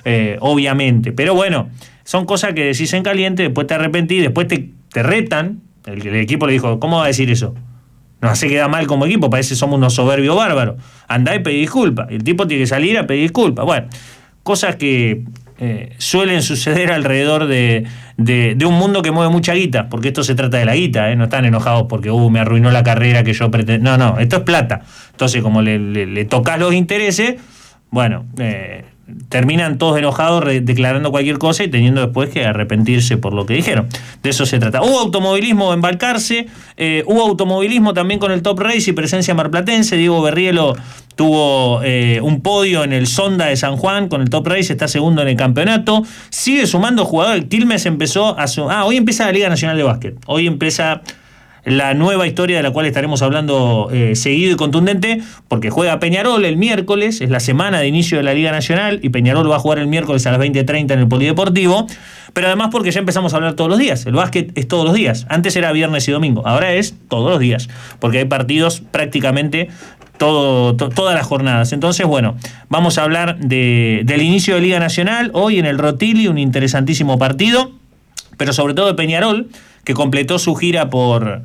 obviamente. Pero bueno, son cosas que decís en caliente, después te arrepentís, después te retan. El equipo le dijo, ¿cómo va a decir eso? Nos hace quedar mal como equipo, parece que somos unos soberbios bárbaros. Andá y pedí disculpas. El tipo tiene que salir a pedir disculpas. Bueno, cosas que suelen suceder alrededor de un mundo que mueve mucha guita, porque esto se trata de la guita, no están enojados porque me arruinó la carrera que yo pretendo. No, esto es plata. Entonces, como le tocas los intereses, bueno, terminan todos enojados declarando cualquier cosa y teniendo después que arrepentirse por lo que dijeron. De eso se trata. Hubo automovilismo en Balcarce, hubo automovilismo también con el Top Race y presencia marplatense. Diego Berrielo tuvo un podio en el Sonda de San Juan con el Top Race, está segundo en el campeonato. Sigue sumando jugadores. Quilmes empezó hoy empieza la Liga Nacional de Básquet. Hoy empieza la nueva historia de la cual estaremos hablando seguido y contundente, porque juega Peñarol el miércoles, es la semana de inicio de la Liga Nacional, y Peñarol va a jugar el miércoles a las 20:30 en el Polideportivo, pero además porque ya empezamos a hablar todos los días. El básquet es todos los días. Antes era viernes y domingo, ahora es todos los días, porque hay partidos prácticamente todas las jornadas. Entonces, bueno, vamos a hablar del inicio de Liga Nacional, hoy en el Rotili, un interesantísimo partido, pero sobre todo de Peñarol, que completó su gira por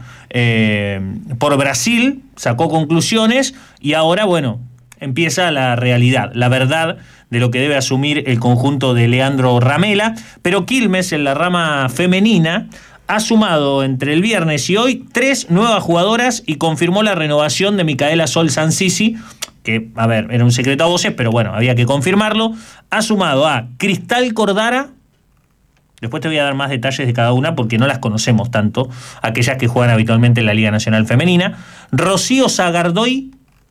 Brasil, sacó conclusiones y ahora, bueno, empieza la realidad, la verdad de lo que debe asumir el conjunto de Leandro Ramela. Pero Quilmes, en la rama femenina, ha sumado entre el viernes y hoy 3 nuevas jugadoras y confirmó la renovación de Micaela Sol Sansisi, que, a ver, era un secreto a voces, pero bueno, había que confirmarlo. Ha sumado a Cristal Cordara. Después te voy a dar más detalles de cada una porque no las conocemos tanto, aquellas que juegan habitualmente en la Liga Nacional Femenina. Rocío Zagardoy,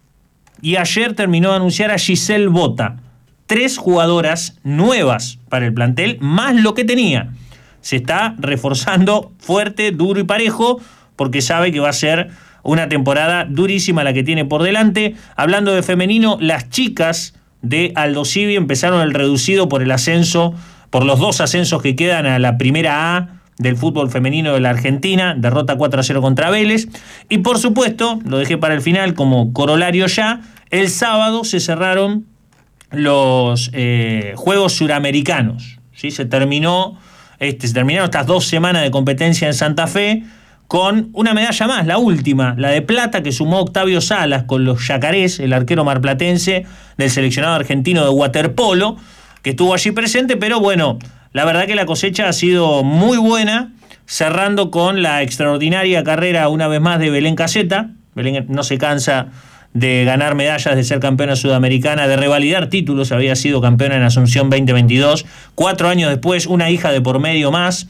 y ayer terminó de anunciar a Giselle Bota. 3 jugadoras nuevas para el plantel, más lo que tenía. Se está reforzando fuerte, duro y parejo, porque sabe que va a ser una temporada durísima la que tiene por delante. Hablando de femenino, las chicas de Aldo Civi empezaron el reducido por el ascenso, por los 2 ascensos que quedan a la primera A del fútbol femenino de la Argentina, derrota 4-0 contra Vélez. Y por supuesto, lo dejé para el final como corolario ya, el sábado se cerraron los Juegos Suramericanos, ¿sí? Se terminaron estas 2 semanas de competencia en Santa Fe con una medalla más, la última, la de plata, que sumó Octavio Salas con los Yacarés, el arquero marplatense del seleccionado argentino de waterpolo, que estuvo allí presente. Pero bueno, la verdad que la cosecha ha sido muy buena, cerrando con la extraordinaria carrera una vez más de Belén Caseta. Belén no se cansa de ganar medallas, de ser campeona sudamericana, de revalidar títulos. Había sido campeona en Asunción 2022, 4 años después, una hija de por medio más,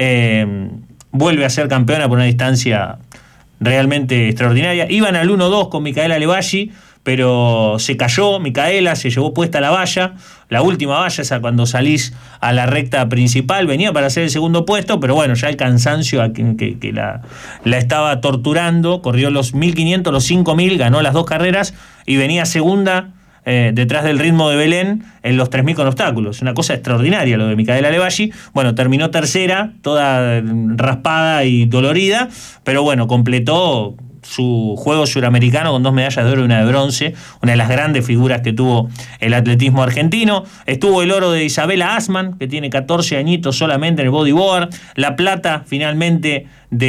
vuelve a ser campeona por una distancia realmente extraordinaria. Iban al 1-2 con Micaela Levalli, pero se cayó Micaela, se llevó puesta la valla, la última valla, esa cuando salís a la recta principal, venía para hacer el segundo puesto, pero bueno, ya el cansancio que la estaba torturando, corrió los 1500, los 5000, ganó las 2 carreras y venía segunda detrás del ritmo de Belén en los 3000 con obstáculos. Una cosa extraordinaria lo de Micaela Levalli. Bueno, terminó tercera, toda raspada y dolorida, pero bueno, completó su juego suramericano con 2 medallas de oro y una de bronce, una de las grandes figuras que tuvo el atletismo argentino. Estuvo el oro de Isabela Asman, que tiene 14 añitos solamente en el bodyboard, la plata finalmente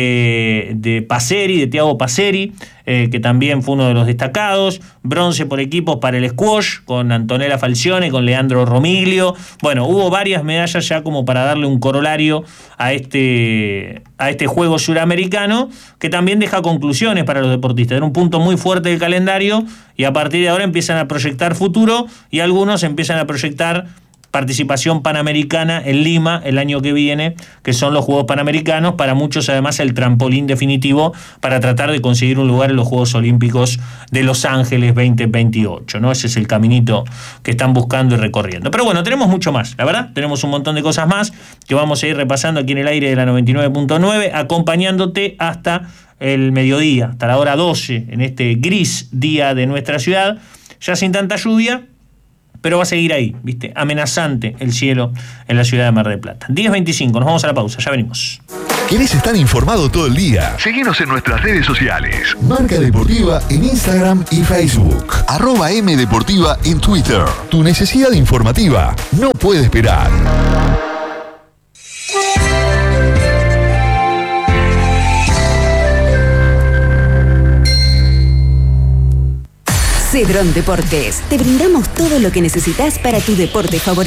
de Passeri, de Thiago Passeri, que también fue uno de los destacados, bronce por equipos para el squash, con Antonella Falcione, con Leandro Romiglio. Bueno, hubo varias medallas ya como para darle un corolario a este juego suramericano, que también deja conclusiones para los deportistas. Era un punto muy fuerte del calendario y a partir de ahora empiezan a proyectar futuro y algunos empiezan a proyectar participación panamericana en Lima el año que viene, que son los Juegos Panamericanos, para muchos además el trampolín definitivo para tratar de conseguir un lugar en los Juegos Olímpicos de Los Ángeles 2028, ¿no? Ese es el caminito que están buscando y recorriendo. Pero bueno, tenemos mucho más, la verdad, tenemos un montón de cosas más que vamos a ir repasando aquí en el aire de la 99.9, acompañándote hasta el mediodía, hasta la hora 12, en este gris día de nuestra ciudad, ya sin tanta lluvia, pero va a seguir ahí, ¿viste? Amenazante el cielo en la ciudad de Mar del Plata. 10:25, nos vamos a la pausa, ya venimos. ¿Querés estar informado todo el día? Seguinos en nuestras redes sociales. Marca Deportiva en Instagram y Facebook. @mdeportiva en Twitter. Tu necesidad informativa no puede esperar. Cedrón Deportes. Te brindamos todo lo que necesitas para tu deporte favorito.